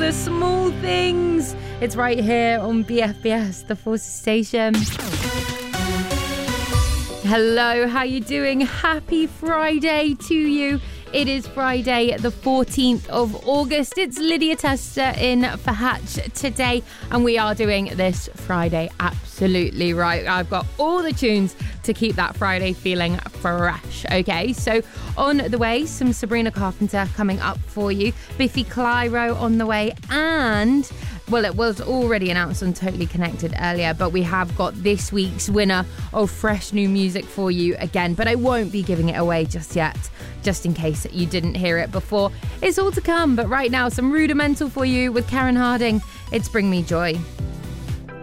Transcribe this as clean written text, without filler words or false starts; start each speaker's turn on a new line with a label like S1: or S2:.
S1: The Small Things. It's right here on BFBS, the Forces Station. Hello, how you doing? Happy Friday to you. It is Friday, the 14th of August. It's Lydia Tester in for Hatch today, and we are doing this Friday absolutely right. I've got all the tunes to keep that Friday feeling fresh. Okay, so on the way, some Sabrina Carpenter coming up for you, Biffy Clyro on the way, and well, it was already announced on Totally Connected earlier, but we have got this week's winner of fresh new music for you again, but I won't be giving it away just yet, just in case you didn't hear it before. It's all to come, but right now, some Rudimental for you with Karen Harding. It's Bring Me Joy.